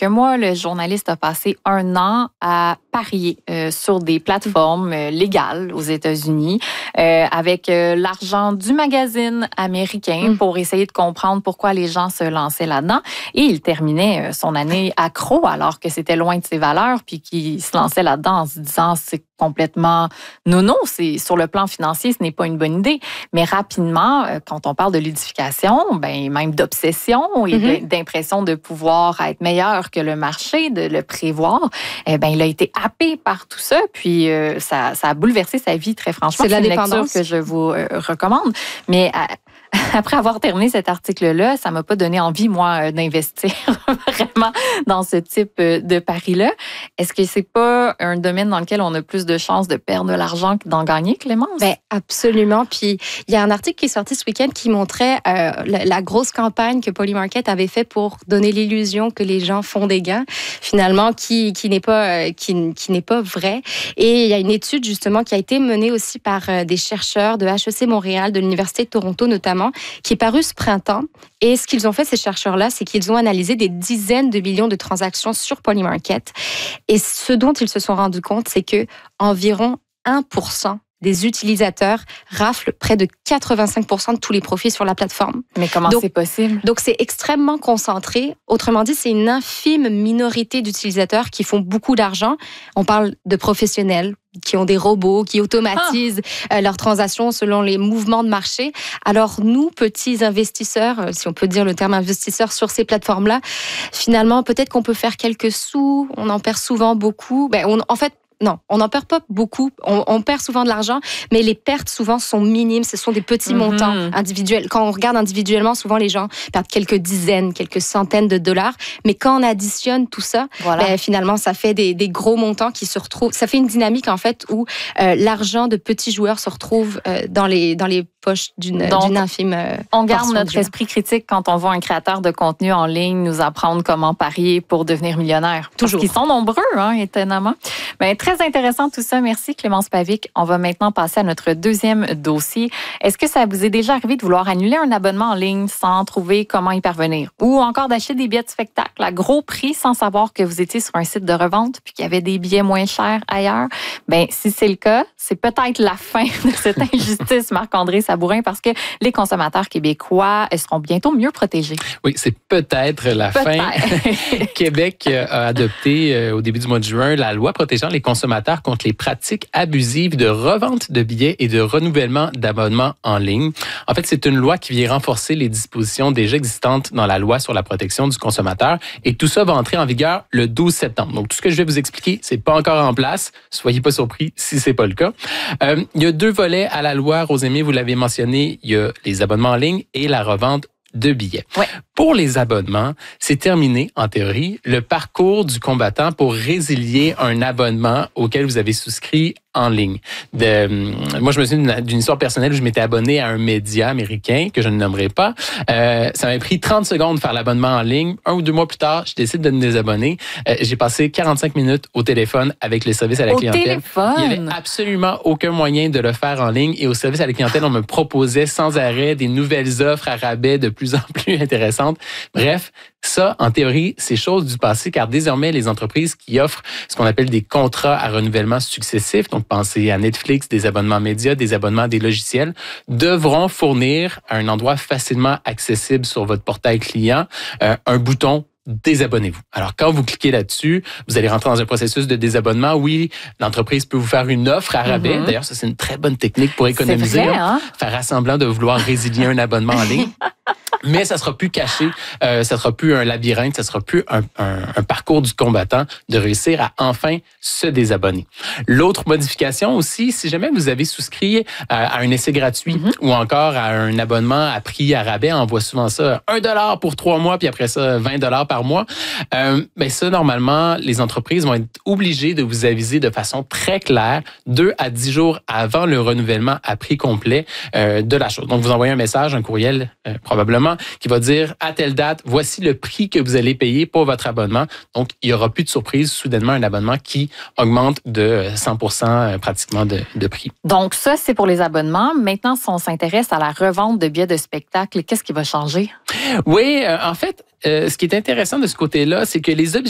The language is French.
mois, le journaliste a passé 1 an à parier sur des plateformes légales aux États-Unis avec l'argent du magazine américain pour essayer de comprendre pourquoi les gens se lançaient là-dedans. Et il terminait son année accro alors que c'était loin de ses valeurs, puis qu'il se lançait là-dedans en se disant c'est complètement non, c'est sur le plan financier, ce n'est pas une bonne idée. Mais rapidement, quand on parle de ludification, ben même d'obsession et d'impression de pouvoir être meilleur que le marché, de le prévoir, ben il a été happé par tout ça, puis ça a bouleversé sa vie très franchement. C'est une lecture que je vous recommande. Mais après avoir terminé cet article-là, ça m'a pas donné envie, moi, d'investir vraiment dans ce type de pari-là. Est-ce que c'est pas un domaine dans lequel on a plus de chances de perdre de l'argent que d'en gagner, Clémence? Ben absolument. Puis il y a un article qui est sorti ce week-end qui montrait la grosse campagne que Polymarket avait fait pour donner l'illusion que les gens font des gains, finalement, qui n'est pas vrai. Et il y a une étude justement qui a été menée aussi par des chercheurs de HEC Montréal, de l'Université de Toronto notamment, qui est paru ce printemps. Et ce qu'ils ont fait, ces chercheurs-là, c'est qu'ils ont analysé des dizaines de millions de transactions sur Polymarket. Et ce dont ils se sont rendus compte, c'est que environ 1% des utilisateurs raflent près de 85% de tous les profits sur la plateforme. Mais comment c'est possible? Donc, c'est extrêmement concentré. Autrement dit, c'est une infime minorité d'utilisateurs qui font beaucoup d'argent. On parle de professionnels qui ont des robots, qui automatisent leurs transactions selon les mouvements de marché. Alors, nous, petits investisseurs, si on peut dire le terme investisseur sur ces plateformes-là, finalement, peut-être qu'on peut faire quelques sous, on en perd souvent beaucoup. Non, on n'en perd pas beaucoup. On perd souvent de l'argent, mais les pertes souvent sont minimes. Ce sont des petits montants individuels. Quand on regarde individuellement, souvent les gens perdent quelques dizaines, quelques centaines de dollars. Mais quand on additionne tout ça, ben, finalement, ça fait des gros montants qui se retrouvent. Ça fait une dynamique en fait où l'argent de petits joueurs se retrouve dans les poches d'une infime. On garde notre esprit critique quand on voit un créateur de contenu en ligne nous apprendre comment parier pour devenir millionnaire. Toujours. Parce qu'ils sont nombreux, étonnamment. Ben, très intéressant tout ça. Merci Clémence Pavic. On va maintenant passer à notre deuxième dossier. Est-ce que ça vous est déjà arrivé de vouloir annuler un abonnement en ligne sans trouver comment y parvenir? Ou encore d'acheter des billets de spectacle à gros prix sans savoir que vous étiez sur un site de revente puis qu'il y avait des billets moins chers ailleurs? Ben, si c'est le cas, c'est peut-être la fin de cette injustice, Marc-André Sabourin, parce que les consommateurs québécois seront bientôt mieux protégés. Oui, c'est peut-être la fin. Québec a adopté au début du mois de juin la loi protégeant les consommateurs contre les pratiques abusives de revente de billets et de renouvellement d'abonnements en ligne. En fait, c'est une loi qui vient renforcer les dispositions déjà existantes dans la loi sur la protection du consommateur et tout ça va entrer en vigueur le 12 septembre. Donc, tout ce que je vais vous expliquer, c'est pas encore en place. Soyez pas surpris si c'est pas le cas. Il y a 2 volets à la loi. Rosémie, vous l'avez mentionné, il y a les abonnements en ligne et la revente de billets. Ouais. Pour les abonnements, c'est terminé, en théorie, le parcours du combattant pour résilier un abonnement auquel vous avez souscrit en ligne. Moi, je me souviens d'une histoire personnelle où je m'étais abonné à un média américain que je ne nommerai pas. Ça m'a pris 30 secondes de faire l'abonnement en ligne. 1 ou 2 mois plus tard, je décide de me désabonner. J'ai passé 45 minutes au téléphone avec le service à la clientèle. Téléphone? Il n'y avait absolument aucun moyen de le faire en ligne. Et au service à la clientèle, on me proposait sans arrêt des nouvelles offres à rabais de plus en plus intéressantes. Bref, ça, en théorie, c'est chose du passé, car désormais, les entreprises qui offrent ce qu'on appelle des contrats à renouvellement successif, donc pensez à Netflix, des abonnements médias, des abonnements à des logiciels, devront fournir à un endroit facilement accessible sur votre portail client un bouton désabonnez-vous. Alors, quand vous cliquez là-dessus, vous allez rentrer dans un processus de désabonnement. Oui, l'entreprise peut vous faire une offre à rabais. D'ailleurs, ça, c'est une très bonne technique pour économiser. C'est vrai, hein? Faire semblant de vouloir résilier un abonnement en ligne. Mais ça sera plus caché, ça sera plus un labyrinthe, ça sera plus un parcours du combattant de réussir à enfin se désabonner. L'autre modification aussi, si jamais vous avez souscrit à un essai gratuit ou encore à un abonnement à prix à rabais, on voit souvent ça, $1 pour 3 mois, puis après ça, $20 par mois. Ben ça, normalement, les entreprises vont être obligées de vous aviser de façon très claire 2 à 10 jours avant le renouvellement à prix complet de la chose. Donc, vous envoyez un message, un courriel probablement, qui va dire à telle date, voici le prix que vous allez payer pour votre abonnement. Donc, il n'y aura plus de surprise, soudainement, un abonnement qui augmente de 100% pratiquement de prix. Donc, ça, c'est pour les abonnements. Maintenant, si on s'intéresse à la revente de billets de spectacle, qu'est-ce qui va changer? Oui, en fait, ce qui est intéressant de ce côté-là, c'est que les